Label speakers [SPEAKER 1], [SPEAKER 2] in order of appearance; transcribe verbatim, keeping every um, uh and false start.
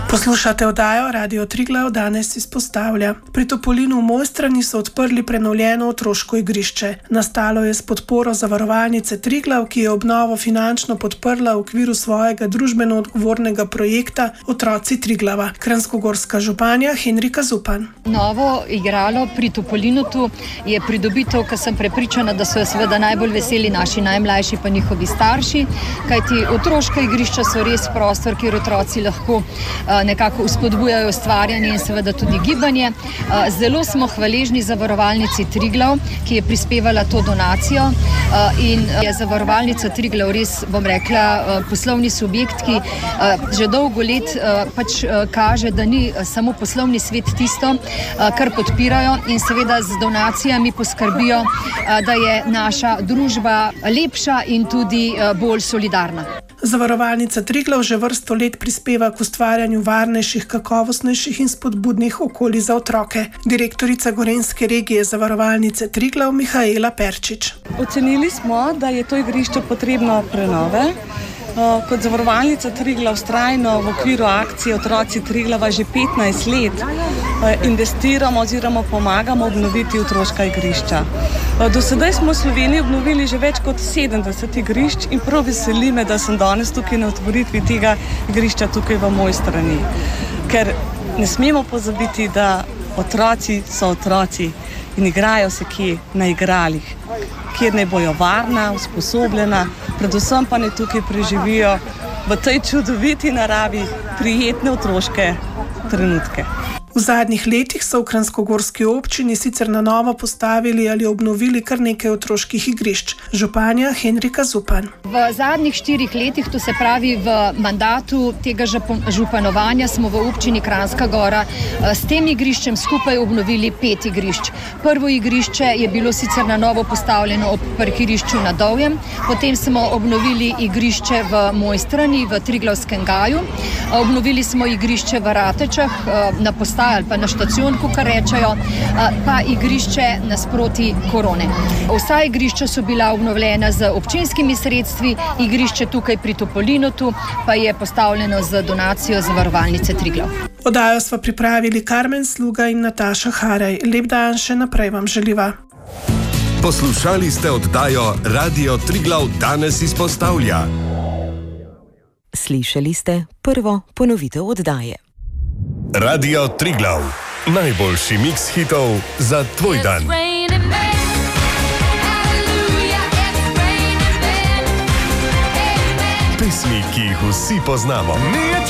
[SPEAKER 1] Poslušate oddajo Radio Triglav, danes izpostavlja. Pri Topolinu v Mojstrani so odprli prenovljeno otroško igrišče. Nastalo je s podporo zavarovalnice Triglav, ki je obnovo finančno podprla v okviru svojega družbeno odgovornega projekta Otroci Triglava. Kranjskogorska županja Henrika Zupan.
[SPEAKER 2] Novo igralo pri Topolinu tu je pridobitev, ker sem prepričana, da so seveda najbolj veseli naši najmlajši pa njihovi starši, kajti otroška igrišča so res prostor, kjer otroci lahko nekako vzpodbujajo ustvarjanje in seveda tudi gibanje. Zelo smo hvaležni zavarovalnici Triglav, ki je prispevala to donacijo in je zavarovalnica Triglav res, bom rekla, poslovni subjekt, ki že dolgo let pač kaže, da ni samo poslovni svet tisto, kar podpirajo in seveda z donacijami poskrbijo, da je naša družba lepša in tudi bolj solidarna.
[SPEAKER 1] Zavarovalnica Triglav že vrsto let prispeva k ustvarjanju varnejših, kakovostnejših in spodbudnih okolij za otroke. Direktorica Gorenjske regije zavarovalnice Triglav Mihaela Perčič.
[SPEAKER 3] Ocenili smo, da je to igrišče potrebno prenove. Kot zavarovalnica Triglav vztrajno v okviru akcije Otroci Triglava že petnajst let investiramo oziroma pomagamo obnoviti otroška igrišča. Do sedaj smo v Sloveniji obnovili že več kot sedemdeset igrišč in prav veseli me, da sem danes tukaj na otvoritvi tega igrišča tukaj v Mojstrani. Ker ne smemo pozabiti, da otroci so otroci in igrajo se kje na igralih, kjer ne bojo varna, usposobljena, predvsem pa ne tukaj preživijo v tej čudoviti naravi prijetne otroške trenutke.
[SPEAKER 1] V zadnjih letih so v Kranjskogorski občini sicer na novo postavili ali obnovili kar nekaj otroških igrišč. Županja Henrika Zupan.
[SPEAKER 2] V zadnjih štirih letih, to se pravi v mandatu tega županovanja, smo v občini Kranjska Gora s tem igriščem skupaj obnovili pet igrišč. Prvo igrišče je bilo sicer na novo postavljeno ob parkirišču na Dovjem, potem smo obnovili igrišče v Mojstrani, v Triglavskem gaju, obnovili smo igrišče v Ratečah na postavljanju ali pa na štacionku, kar rečejo, pa igrišče nasproti Korone. Vsa igrišča so bila obnovljena z občinskimi sredstvi, igrišče tukaj pri Topolinu tu pa je postavljeno z donacijo zavarovalnice Triglav.
[SPEAKER 1] Oddajo sva pripravili Karmen Sluga in Nataša Haraj. Lep dan še naprej vam želiva.
[SPEAKER 4] Poslušali ste oddajo Radio Triglav danes izpostavlja.
[SPEAKER 5] Slišali ste prvo ponovitev oddaje.
[SPEAKER 4] Radio Triglav, najboljši miks hitov za tvoj dan. Pesmi, ki jih vsi poznamo.